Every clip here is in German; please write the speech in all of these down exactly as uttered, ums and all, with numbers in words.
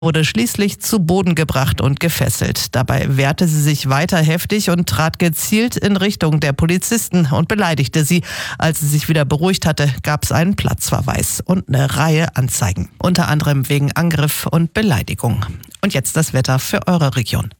wurde schließlich zu Boden gebracht und gefesselt. Dabei wehrte sie sich weiter heftig und trat gezielt in Richtung der Polizisten und beleidigte sie. Als sie sich wieder beruhigt hatte, gab es einen Platzverweis und eine Reihe Anzeigen. Unter anderem wegen Angriff und Beleidigung. Und jetzt das Wetter für eure Region.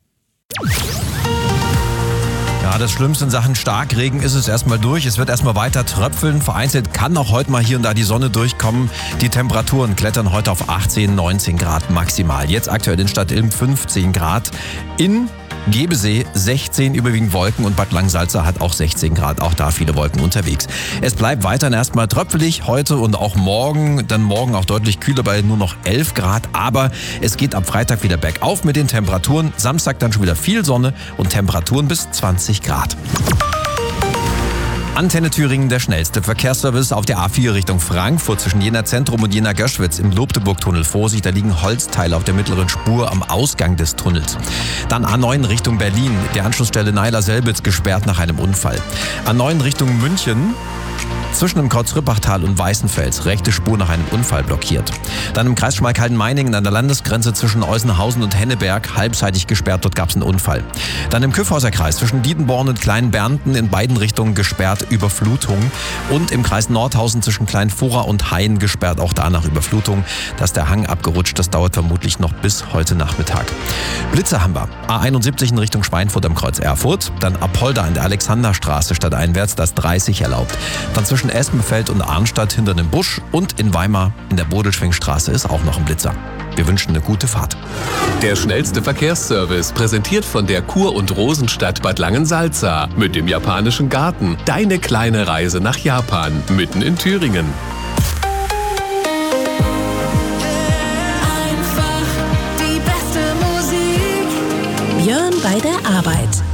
Ja, das Schlimmste in Sachen Starkregen ist es erstmal durch. Es wird erstmal weiter tröpfeln. Vereinzelt kann auch heute mal hier und da die Sonne durchkommen. Die Temperaturen klettern heute auf achtzehn, neunzehn Grad maximal. Jetzt aktuell in Stadt Ilm fünfzehn Grad. In Gebesee sechzehn, überwiegend Wolken, und Bad Langsalza hat auch sechzehn Grad, auch da viele Wolken unterwegs. Es bleibt weiterhin erstmal tröpfelig heute und auch morgen, dann morgen auch deutlich kühler bei nur noch elf Grad, aber es geht ab Freitag wieder bergauf mit den Temperaturen. Samstag dann schon wieder viel Sonne und Temperaturen bis zwanzig Grad. Antenne Thüringen, der schnellste Verkehrsservice auf der A vier Richtung Frankfurt zwischen Jena Zentrum und Jena Göschwitz im Lobteburg-Tunnel. Vorsicht, da liegen Holzteile auf der mittleren Spur am Ausgang des Tunnels. Dann A neun Richtung Berlin, der Anschlussstelle Neiler-Selbitz gesperrt nach einem Unfall. A neun Richtung München. Zwischen dem Kreuz Rippachtal und Weißenfels, rechte Spur nach einem Unfall blockiert. Dann im Kreis Schmalkalden-Meiningen an der Landesgrenze zwischen Eusenhausen und Henneberg, halbseitig gesperrt, dort gab es einen Unfall. Dann im Kyffhäuser Kreis zwischen Dietenborn und Kleinbernten in beiden Richtungen gesperrt, Überflutung. Und im Kreis Nordhausen zwischen Kleinfora und Hain gesperrt, auch da nach Überflutung. Da ist der Hang abgerutscht, das dauert vermutlich noch bis heute Nachmittag. Blitze haben wir. A einundsiebzig in Richtung Schweinfurt am Kreuz Erfurt. Dann Apolda in der Alexanderstraße stadteinwärts, das dreißig erlaubt. Dann zwischen Espenfeld und Arnstadt hinter dem Busch und in Weimar in der Bodelschwingstraße ist auch noch ein Blitzer. Wir wünschen eine gute Fahrt. Der schnellste Verkehrsservice, präsentiert von der Kur- und Rosenstadt Bad Langensalza mit dem japanischen Garten. Deine kleine Reise nach Japan, mitten in Thüringen. Einfach die beste Musik. Björn bei der Arbeit.